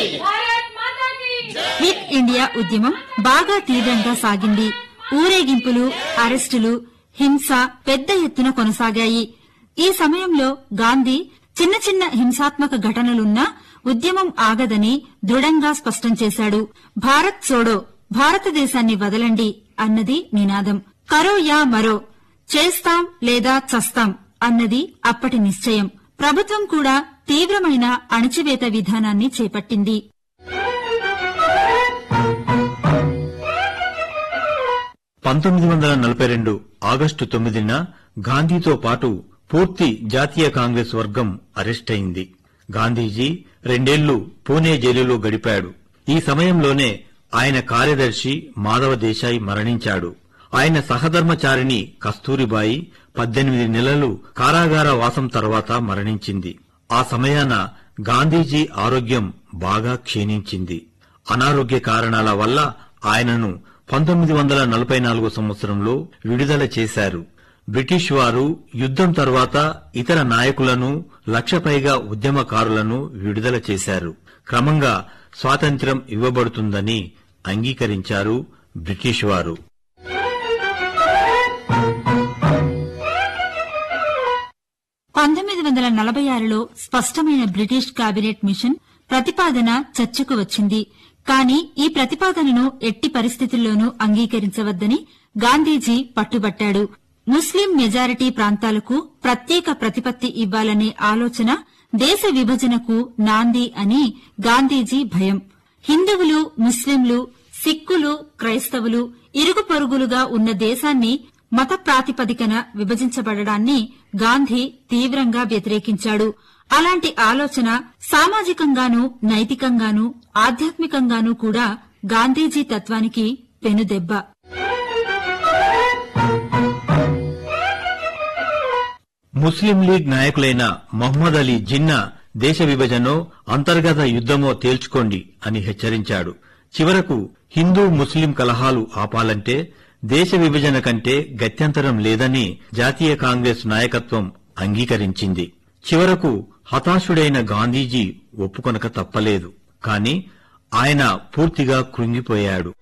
Quit India ఉద్యమం బాగా తీవ్రంగా సాగింది. ఊరేగింపులు, అరెస్టులు, హింస పెద్ద ఎత్తున కొనసాగాయి. ఈ సమయంలో గాంధీ చిన్న చిన్న హింసాత్మక ఘటనలున్నా ఉద్యమం ఆగదని దృఢంగా స్పష్టం చేశాడు. భారత్ చోడో, భారతదేశాన్ని వదలండి అన్నది నినాదం. కరో యా మరో, చేస్తాం లేదా చస్తాం అన్నది అప్పటి నిశ్చయం. ప్రభుత్వం కూడా తీవ్రమైన అణచివేత విధానాన్ని చేపట్టింది. 1942 ఆగస్టు 9న గాంధీతో పాటు పూర్తి జాతీయ కాంగ్రెస్ వర్గం అరెస్టయింది. గాంధీజీ 2 ఏళ్లు పూణే జైలులో గడిపాడు. ఈ సమయంలోనే ఆయన కార్యదర్శి మాధవ దేశాయ్ మరణించాడు. ఆయన సహధర్మచారిణి కస్తూరిబాయి 18 నెలలు కారాగార వాసం తర్వాత మరణించింది. ఆ సమయాన గాంధీజీ ఆరోగ్యం బాగా క్షీణించింది. అనారోగ్య కారణాల వల్ల ఆయనను 1944 సంవత్సరంలో విడుదల చేశారు. బ్రిటిష్ వారు యుద్దం తర్వాత ఇతర నాయకులను 1,00,000 పైగా ఉద్యమకారులను విడుదల చేశారు. క్రమంగా స్వాతంత్ర్యం ఇవ్వబడుతుందని అంగీకరించారు బ్రిటిష్ వారు. 1946లో స్పష్టమైన బ్రిటిష్ కేబినెట్ మిషన్ ప్రతిపాదన చర్చకు వచ్చింది. కానీ ఈ ప్రతిపాదనను ఎట్టి పరిస్థితుల్లోనూ అంగీకరించవద్దని గాంధీజీ పట్టుబట్టాడు. ముస్లిం మెజారిటీ ప్రాంతాలకు ప్రత్యేక ప్రతిపత్తి ఇవ్వాలనే ఆలోచన దేశ విభజనకు నాంది అని గాంధీజీ భయం. హిందువులు, ముస్లింలు, సిక్కులు, క్రైస్తవులు ఇరుగు పొరుగులుగా ఉన్న దేశాన్ని మత ప్రాతిపదికన విభజించబడడాన్ని గాంధీ తీవ్రంగా వ్యతిరేకించాడు. అలాంటి ఆలోచన సామాజికంగానూ, నైతికంగానూ, ఆధ్యాత్మికంగానూ కూడా గాంధీజీ తత్వానికి పెనుదెబ్బ. ముస్లిం లీగ్ నాయకులైన మహ్మద్ అలీ జిన్నా దేశ విభజనో అంతర్గత యుద్దమో తేల్చుకోండి అని హెచ్చరించాడు. చివరకు హిందూ ముస్లిం కలహాలు ఆపాలంటే దేశ విభజన కంటే గత్యంతరం లేదని జాతీయ కాంగ్రెస్ నాయకత్వం అంగీకరించింది. చివరకు హతాశుడైన గాంధీజీ ఒప్పుకొనక తప్పలేదు. కాని ఆయన పూర్తిగా కృంగిపోయాడు.